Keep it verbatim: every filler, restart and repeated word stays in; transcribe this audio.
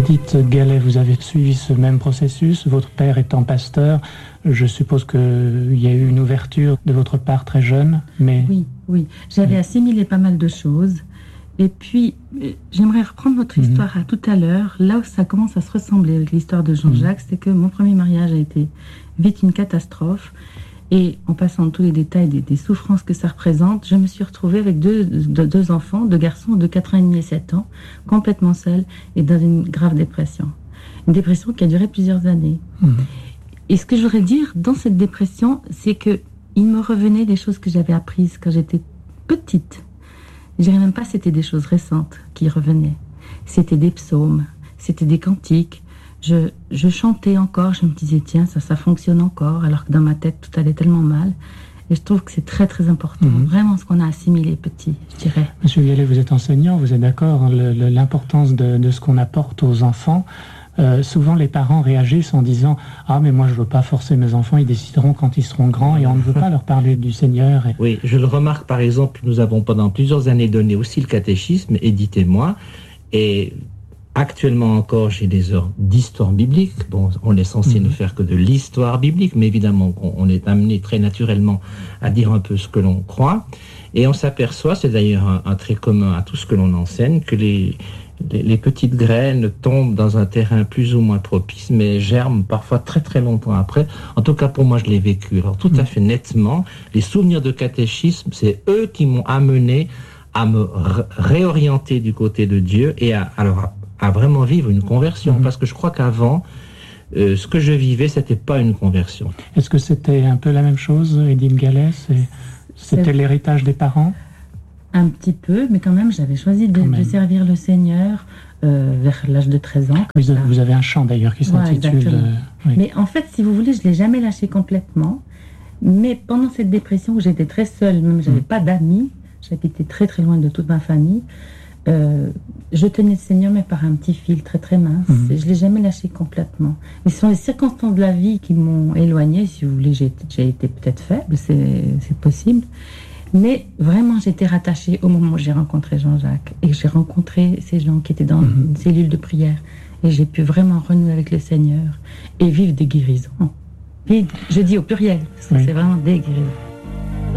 Edith Gallet, vous avez suivi ce même processus, votre père étant pasteur. Je suppose qu'il y a eu une ouverture de votre part très jeune, mais... Oui, oui. J'avais assimilé pas mal de choses. Et puis, j'aimerais reprendre votre mmh. histoire à tout à l'heure. Là où ça commence à se ressembler avec l'histoire de Jean-Jacques, mmh. c'est que mon premier mariage a été vite une catastrophe. Et en passant tous les détails des, des souffrances que ça représente, je me suis retrouvée avec deux, deux, deux enfants, deux garçons de quatre ans et demi et sept ans, complètement seuls et dans une grave dépression. Une dépression qui a duré plusieurs années. Mmh. Et ce que je voudrais dire dans cette dépression, c'est que il me revenait des choses que j'avais apprises quand j'étais petite. Je dirais même pas c'était des choses récentes qui revenaient. C'était des psaumes, c'était des cantiques. Je, je chantais encore, je me disais tiens, ça, ça fonctionne encore, alors que dans ma tête tout allait tellement mal. Et je trouve que c'est très très important, mmh. vraiment ce qu'on a assimilé petit, je dirais. Monsieur Gallet, vous êtes enseignant, vous êtes d'accord, le, le, l'importance de, de ce qu'on apporte aux enfants. Euh, souvent les parents réagissent en disant « Ah mais moi je veux pas forcer mes enfants, ils décideront quand ils seront grands et on ne veut pas leur parler du Seigneur. » et... Oui, je le remarque par exemple, nous avons pendant plusieurs années donné aussi le catéchisme, Edith et moi, et actuellement encore j'ai des heures d'histoire biblique. Bon, on est censé mmh. ne faire que de l'histoire biblique, mais évidemment on, on est amené très naturellement à dire un peu ce que l'on croit, et on s'aperçoit, c'est d'ailleurs un, un trait commun à tout ce que l'on enseigne, que les Les, les petites graines tombent dans un terrain plus ou moins propice, mais germent parfois très très longtemps après. En tout cas, pour moi, je l'ai vécu. Alors, tout mmh. à fait nettement, les souvenirs de catéchisme, c'est eux qui m'ont amené à me r- réorienter du côté de Dieu et à, alors, à, à vraiment vivre une conversion. Mmh. Parce que je crois qu'avant, euh, ce que je vivais, c'était pas une conversion. Est-ce que c'était un peu la même chose, Edith Gallet? C'est, c'était c'est... l'héritage des parents? Un petit peu, mais quand même, j'avais choisi de, de servir le Seigneur euh, vers l'âge de treize ans. Vous, vous avez un chant d'ailleurs qui s'intitule... Ouais, euh, oui. Mais en fait, si vous voulez, je ne l'ai jamais lâché complètement. Mais pendant cette dépression où j'étais très seule, même je n'avais mmh. pas d'amis, j'habitais très très loin de toute ma famille, euh, je tenais le Seigneur, mais par un petit fil très très mince. Mmh. Et je ne l'ai jamais lâché complètement. Mais ce sont les circonstances de la vie qui m'ont éloignée. Si vous voulez, j'ai, j'ai été peut-être faible, c'est, c'est possible. Mais vraiment, j'étais rattachée au moment où j'ai rencontré Jean-Jacques et que j'ai rencontré ces gens qui étaient dans mmh. une cellule de prière. Et j'ai pu vraiment renouer avec le Seigneur et vivre des guérisons. Vivre, je dis au pluriel, parce que oui. c'est vraiment des guérisons.